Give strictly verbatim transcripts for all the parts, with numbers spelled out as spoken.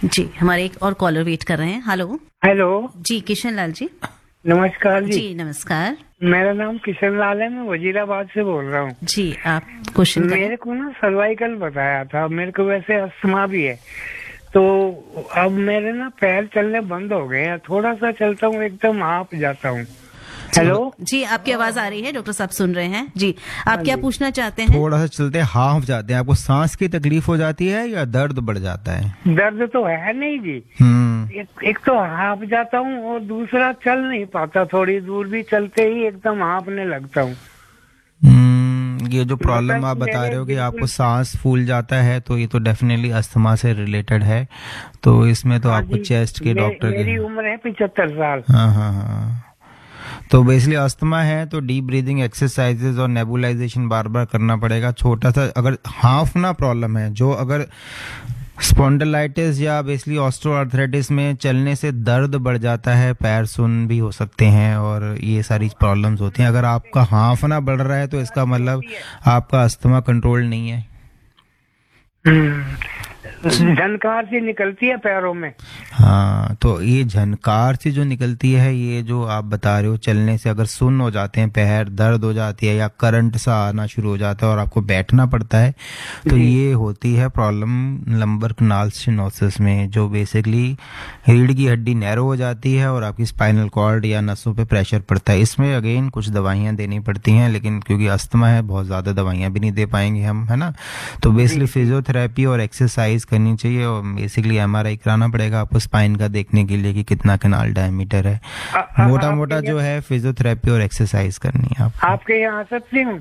जी, हमारे एक और कॉलर वेट कर रहे हैं। हेलो हेलो जी, किशन लाल जी। नमस्कार जी। जी नमस्कार। मेरा नाम किशन लाल है, मैं वजीराबाद से बोल रहा हूँ जी, आप क्वेश्चन करें। मेरे को ना सर्वाइकल बताया था, मेरे को वैसे अस्थमा भी है, तो अब मेरे ना पैर चलने बंद हो गए हैं, थोड़ा सा चलता हूँ एकदम हाँफ जाता हूँ। हेलो जी, आपकी आवाज आ रही है, डॉक्टर साहब सुन रहे हैं जी। आप क्या पूछना चाहते हैं? थोड़ा सा चलते हाफ जाते हैं, आपको सांस की तकलीफ हो जाती है या दर्द बढ़ जाता है? दर्द तो है नहीं जी। हम्म एक, एक तो हाँफ जाता हूँ और दूसरा चल नहीं पाता, थोड़ी दूर भी चलते ही एकदम हाँफने लगता हूँ। हम्म, ये जो प्रॉब्लम मतलब आप बता मेरे रहे हो कि बिल्कुल- आपको सांस फूल जाता है, तो ये तो डेफिनेटली अस्थमा से रिलेटेड है। तो इसमें तो हाँ आपको जी, चेस्ट के मे- डॉक्टर के मेरी उम्र है पिछहत्तर साल। हाँ हाँ हाँ तो बेसिकली अस्थमा है तो डीप ब्रीदिंग एक्सरसाइजेज और नेबुलाइजेशन बार बार करना पड़ेगा। छोटा सा अगर हाफ ना प्रॉब्लम है, जो अगर स्पॉन्डिलाइटिस या बेसिकली ऑस्टियोआर्थराइटिस में चलने से दर्द बढ़ जाता है, पैर सुन्न भी हो सकते हैं और ये सारी प्रॉब्लम्स होती हैं। अगर आपका हांफना बढ़ रहा है तो इसका मतलब आपका अस्थमा कंट्रोल नहीं है। झनकार सी निकलती है पैरों में। हाँ, तो ये झनकार सी जो निकलती है, ये जो आप बता रहे हो, चलने से अगर सुन्न हो जाते हैं पैर, दर्द हो जाती है या करंट सा आना शुरू हो जाता है और आपको बैठना पड़ता है, तो ये होती है प्रॉब्लम लंबर कनाल स्टेनोसिस में, जो बेसिकली रीढ़ की हड्डी नैरो हो जाती है और आपकी स्पाइनल कॉर्ड या नसों पे प्रेशर पड़ता है। इसमें अगेन कुछ दवाइयाँ देनी पड़ती हैं, लेकिन क्योंकि अस्थमा है बहुत ज़्यादा दवाइयाँ भी नहीं दे पाएंगे हम, है ना। तो बेसिकली फिजियोथेरेपी और एक्सरसाइज करनी चाहिए और बेसिकली एमआरआई कराना पड़ेगा आपको स्पाइन का, देखने के लिए कि कितना कनाल डायमीटर है। आ, आ, मोटा मोटा जो है फिजियोथेरेपी और एक्सरसाइज करनी है आपको। आपके यहाँ आ सकती हूँ?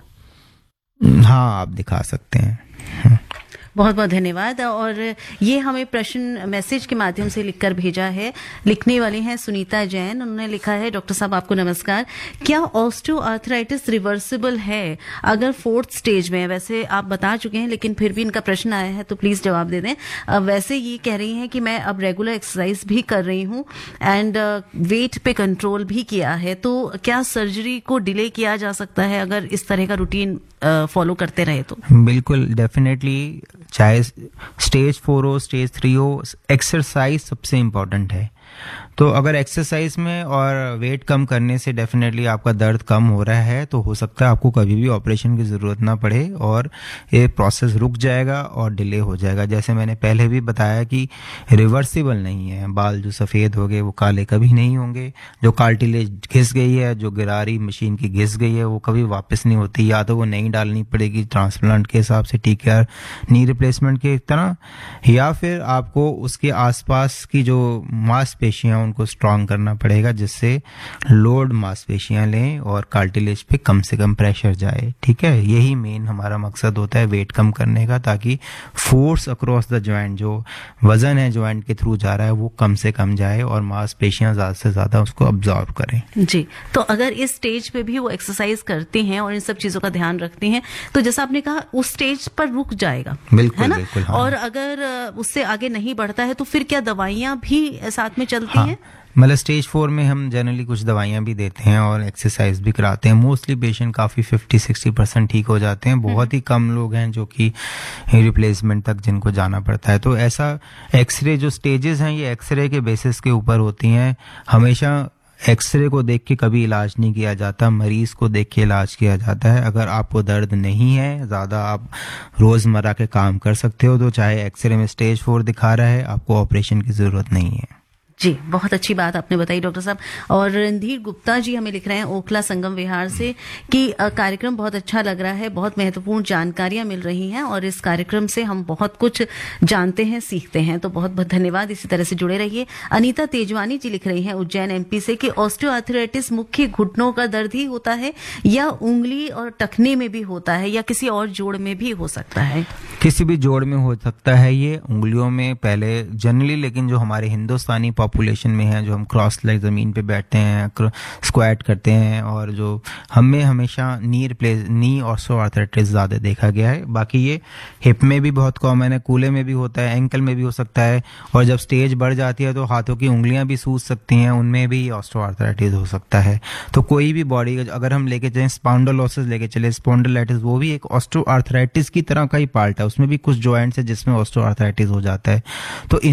हाँ, आप दिखा सकते हैं। बहुत बहुत धन्यवाद। और ये हमें प्रश्न मैसेज के माध्यम से लिखकर भेजा है। लिखने वाली हैं सुनीता जैन। उन्होंने लिखा है, डॉक्टर साहब आपको नमस्कार, क्या ऑस्टियोआर्थराइटिस रिवर्सिबल है अगर फोर्थ स्टेज में है? वैसे आप बता चुके हैं, लेकिन फिर भी इनका प्रश्न आया है तो प्लीज जवाब दे दें। uh, वैसे ये कह रही हैं कि मैं अब रेगुलर एक्सरसाइज भी कर रही हूँ एंड वेट पे कंट्रोल भी किया है, तो क्या सर्जरी को डिले किया जा सकता है अगर इस तरह का रूटीन फॉलो करते रहे तो? बिल्कुल, डेफिनेटली, चाहे स्टेज फोर हो, स्टेज थ्री हो, एक्सरसाइज सबसे इम्पोर्टेंट है। तो अगर एक्सरसाइज में और वेट कम करने से डेफिनेटली आपका दर्द कम हो रहा है, तो हो सकता है आपको कभी भी ऑपरेशन की ज़रूरत ना पड़े और ये प्रोसेस रुक जाएगा और डिले हो जाएगा। जैसे मैंने पहले भी बताया कि रिवर्सिबल नहीं है। बाल जो सफ़ेद हो गए वो काले कभी नहीं होंगे। जो कार्टिलेज घिस गई है, जो गिरारी मशीन की घिस गई है, वो कभी वापस नहीं होती। या तो वो नई डालनी पड़ेगी ट्रांसप्लांट के हिसाब से, टीकेआर नी रिप्लेसमेंट के तरह, या फिर आपको उसके आसपास की जो मांसपेशियां उनको स्ट्रांग करना पड़ेगा, जिससे लोड मांसपेशियां लें और कार्टिलेज पे कम से कम प्रेशर जाए। ठीक है, यही मेन हमारा मकसद होता है वेट कम करने का, ताकि फोर्स अक्रॉस द जॉइंट, जो वजन है जॉइंट के थ्रू जा रहा है, वो कम से कम जाए और मांसपेशियां ज्यादा से ज्यादा उसको अब्जॉर्व करें। जी, तो अगर इस स्टेज पे भी वो एक्सरसाइज करती हैं और इन सब चीजों का ध्यान रखती हैं, तो जैसा आपने कहा उस स्टेज पर रुक जाएगा, बिल्कुल, है ना? बिल्कुल, हाँ। और अगर उससे आगे नहीं बढ़ता है तो फिर क्या दवाइयां भी साथ में चलती हाँ, हैं? मतलब स्टेज फोर में हम जनरली कुछ दवाइयां भी देते हैं और एक्सरसाइज भी कराते हैं। मोस्टली पेशेंट काफ़ी फिफ्टी सिक्सटी परसेंट ठीक हो जाते हैं। बहुत ही कम लोग हैं जो कि रिप्लेसमेंट तक जिनको जाना पड़ता है। तो ऐसा एक्सरे जो स्टेजेस हैं, ये एक्सरे के बेसिस के ऊपर होती हैं। हमेशा एक्सरे को देख के कभी इलाज नहीं किया जाता, मरीज को देख के इलाज किया जाता है। अगर आपको दर्द नहीं है ज़्यादा, आप रोज़मर्रा के काम कर सकते हो, तो चाहे एक्सरे में स्टेज फोर दिखा रहा है, आपको ऑपरेशन की ज़रूरत नहीं है। जी, बहुत अच्छी बात आपने बताई डॉक्टर साहब। और रणधीर गुप्ता जी हमें लिख रहे हैं ओखला संगम विहार से कि कार्यक्रम बहुत अच्छा लग रहा है, बहुत महत्वपूर्ण जानकारियां मिल रही हैं और इस कार्यक्रम से हम बहुत कुछ जानते हैं, सीखते हैं, तो बहुत बहुत धन्यवाद। इसी तरह से जुड़े रहिए। अनीता तेजवानी जी लिख रही हैं उज्जैन एमपी से कि ऑस्टियोआर्थराइटिस मुख्य घुटनों का दर्द ही होता है या उंगली और टखने में भी होता है या किसी और जोड़ में भी हो सकता है? किसी भी जोड़ में हो सकता है, ये उंगलियों में पहले जनरली, लेकिन जो हमारे हिंदुस्तानी पॉपुलेशन में है, जो हम क्रॉस लेग जमीन पे बैठते हैं, स्क्वाट करते हैं, और जो हमें हमेशा नी रिप्लेस नी ऑस्टियोआर्थराइटिस ज्यादा देखा गया है। बाकी ये हिप में भी बहुत कॉमन है, कूल्हे में भी होता है, एंकल में भी हो सकता है, और जब स्टेज बढ़ जाती है तो हाथों की उंगलियां भी सूज सकती हैं, उनमें भी ऑस्टियोआर्थराइटिस हो सकता है। तो कोई भी बॉडी, अगर हम लेके चले स्पॉन्डिलोसिस लेके चले, स्पॉन्डिलाइटिस, वो भी एक ऑस्टियोआर्थराइटिस की तरह का ही पार्ट है। उसमें भी कुछ जॉइंट्स है जिसमें ऑस्टियोआर्थराइटिस हो जाता है। तो